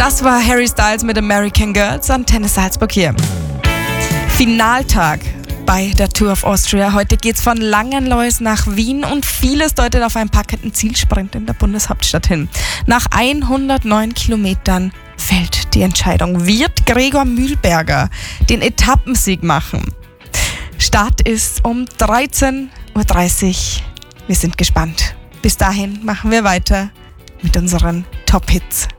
Das war Harry Styles mit American Girls, Antenne Salzburg hier. Finaltag bei der Tour of Austria. Heute geht's von Langenlois nach Wien und vieles deutet auf einen packenden Zielsprint in der Bundeshauptstadt hin. Nach 109 Kilometern fällt die Entscheidung. Wird Gregor Mühlberger den Etappensieg machen? Start ist um 13.30 Uhr. Wir sind gespannt. Bis dahin machen wir weiter mit unseren Top-Hits.